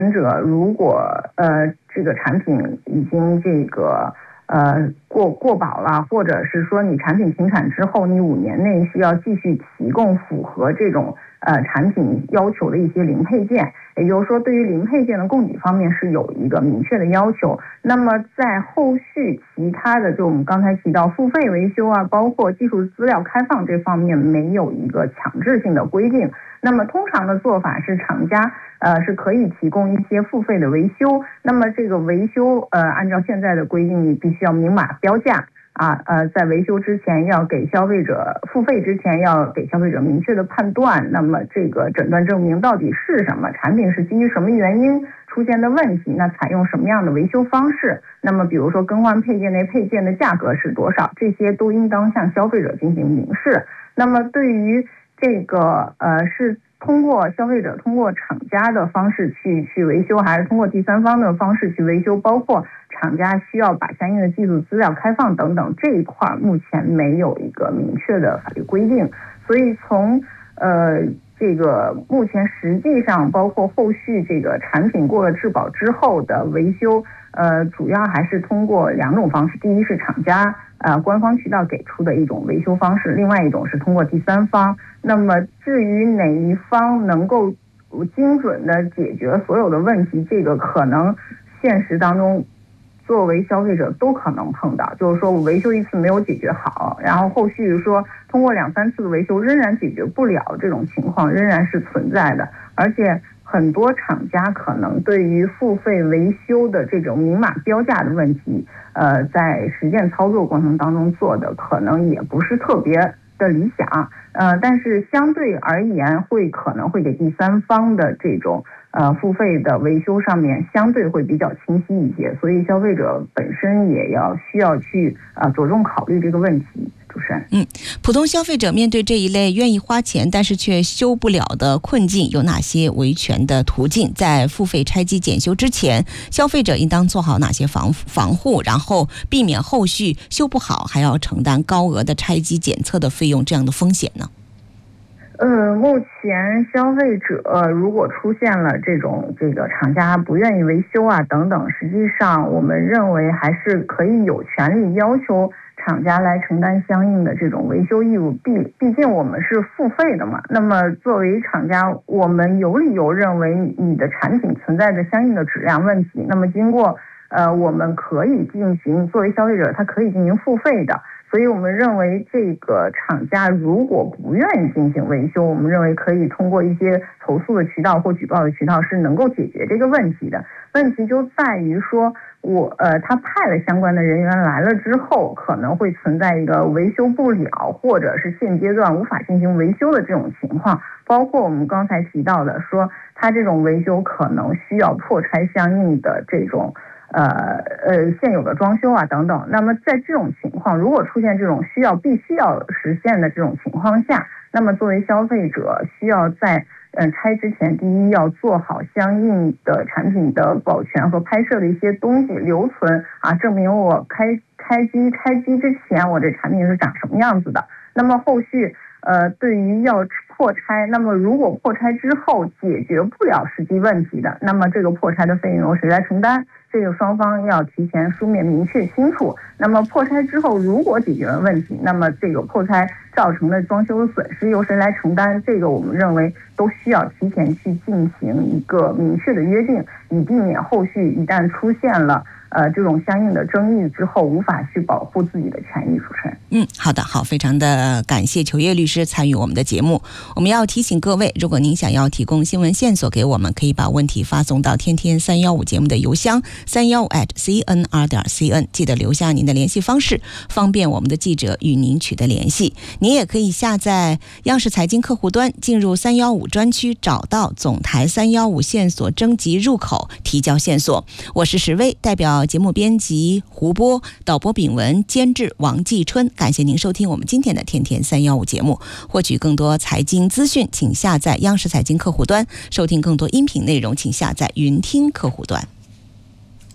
者如果这个产品已经这个过保了，或者是说你产品停产之后，你5年内需要继续提供符合这种产品要求的一些零配件，也就是说对于零配件的供给方面是有一个明确的要求。那么在后续其他的，就我们刚才提到付费维修啊，包括技术资料开放这方面没有一个强制性的规定。那么通常的做法是厂家是可以提供一些付费的维修，那么这个维修按照现在的规定，你必须要明码标价在维修之前要给消费者付费之前要给消费者明确的判断，那么这个诊断证明到底是什么，产品是基于什么原因出现的问题，那采用什么样的维修方式，那么比如说更换配件内配件的价格是多少，这些都应当向消费者进行明示。那么对于这个是通过消费者通过厂家的方式去维修，还是通过第三方的方式去维修，包括厂家需要把相应的技术资料开放等等，这一块目前没有一个明确的法律规定。所以从这个目前实际上包括后续这个产品过了质保之后的维修，主要还是通过2种方式，第一是厂家官方渠道给出的一种维修方式，另外一种是通过第三方。那么至于哪一方能够精准的解决所有的问题，这个可能现实当中作为消费者都可能碰到，就是说我维修一次没有解决好，然后后续说通过2、3次的维修仍然解决不了，这种情况仍然是存在的。而且很多厂家可能对于付费维修的这种明码标价的问题，在实践操作过程当中做的可能也不是特别的理想，但是相对而言可能会给第三方的这种付费的维修上面相对会比较清晰一些，所以消费者本身也需要去着重考虑这个问题。主持人， 普通消费者面对这一类愿意花钱但是却修不了的困境，有哪些维权的途径？在付费拆机检修之前，消费者应当做好哪些防护，然后避免后续修不好还要承担高额的拆机检测的费用这样的风险呢？ 目前消费者如果出现了这个厂家不愿意维修等等，实际上我们认为还是可以有权利要求厂家来承担相应的这种维修义务，毕竟我们是付费的嘛。那么作为厂家，我们有理由认为你的产品存在着相应的质量问题，那么经过我们可以进行，作为消费者他可以进行付费的。所以我们认为这个厂家如果不愿意进行维修，我们认为可以通过一些投诉的渠道或举报的渠道是能够解决这个问题的。问题就在于说他派了相关的人员来了之后，可能会存在一个维修不了或者是现阶段无法进行维修的这种情况，包括我们刚才提到的说他这种维修可能需要破拆相应的这种现有的装修等等。那么在这种情况，如果出现这种必须要实现的这种情况下，那么作为消费者需要在拆之前，第一要做好相应的产品的保全和拍摄的一些东西留存证明我开机拆机之前我这产品是长什么样子的。那么后续对于要破拆，那么如果破拆之后解决不了实际问题的，那么这个破拆的费用由谁来承担？这个双方要提前书面明确清楚。那么破拆之后如果解决了问题，那么这个破拆造成的装修损失由谁来承担？这个我们认为都需要提前去进行一个明确的约定，以避免后续一旦出现了这种相应的争议之后无法去保护自己的权益。主持人， 好的，非常的感谢裘烨律师参与我们的节目。我们要提醒各位，如果您想要提供新闻线索给我们，可以把问题发送到天天315节目的邮箱315@cnr.cn， 记得留下您的联系方式，方便我们的记者与您取得联系。您也可以下载央视财经客户端，进入315专区，找到总台315线索征集入口，提交线索。我是石薇，代表节目编辑胡波，导播炳文，监制王继春。感谢您收听我们今天的天天315节目。获取更多财经资讯，请下载央视财经客户端；收听更多音频内容，请下载云听客户端。